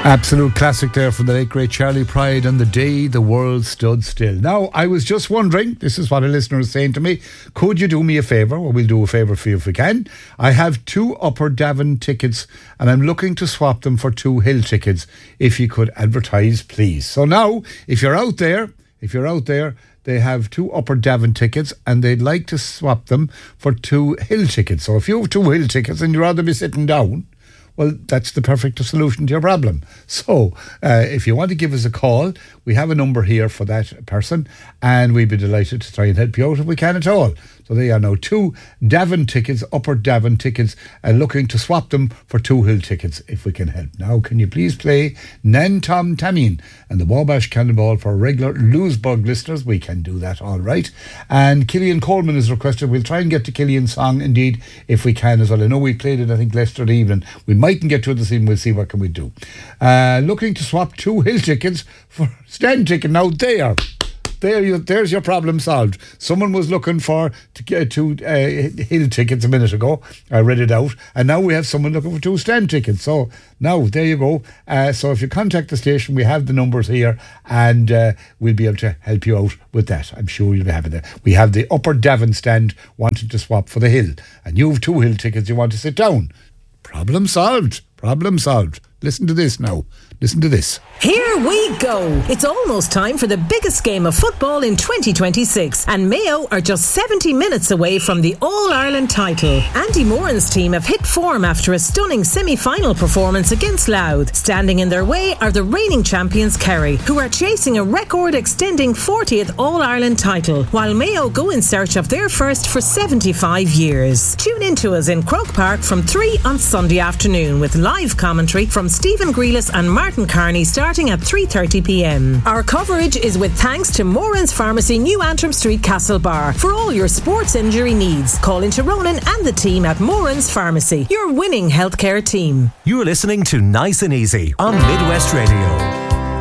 Absolute classic there from the late great Charlie Pride and The Day the World Stood Still. Now, I was just wondering, this is what a listener is saying to me, could you do me a favour? Well, we'll do a favour for you if we can. I have 2 Upper Davin tickets and I'm looking to swap them for 2 Hill tickets. If you could advertise, please. So now, if you're out there, they have 2 Upper Davin tickets and they'd like to swap them for 2 Hill tickets. So if you have 2 Hill tickets and you'd rather be sitting down, well, that's the perfect solution to your problem. So, if you want to give us a call, we have a number here for that person, and we'd be delighted to try and help you out if we can at all. So there you are now, 2 Davin tickets, Upper Davin tickets, and looking to swap them for 2 Hill tickets if we can help. Now, can you please play Nan Tom Tameen and the Wabash Cannonball for regular Losebug listeners? We can do that, all right. And Killian Coleman is requested. We'll try and get to Killian's song, indeed, if we can as well. I know we played it, I think, yesterday evening. We mightn't get to it this evening. We'll see what can we do. Looking to swap 2 Hill tickets for stand ticket. Now, there's your problem solved. Someone was looking for 2 Hill tickets a minute ago. I read it out. And now we have someone looking for 2 stand tickets. So now, there you go. So if you contact the station, we have the numbers here and we'll be able to help you out with that. I'm sure you'll be happy there. We have the Upper Davin stand wanting to swap for the Hill. And you have 2 Hill tickets you want to sit down. Problem solved. Problem solved. Listen to this now. Listen to this. Here we go. It's almost time for the biggest game of football in 2026 and Mayo are just 70 minutes away from the All-Ireland title. Andy Moran's team have hit form after a stunning semi-final performance against Louth. Standing in their way are the reigning champions Kerry, who are chasing a record-extending 40th All-Ireland title, while Mayo go in search of their first for 75 years. Tune in to us in Croke Park from 3 on Sunday afternoon with live commentary from Stephen Grealis and Martin Carney starting at 3:30pm. Our coverage is with thanks to Moran's Pharmacy, New Antrim Street, Castlebar. For all your sports injury needs, call into Ronan and the team at Moran's Pharmacy, your winning healthcare team. You're listening to Nice and Easy on Midwest Radio.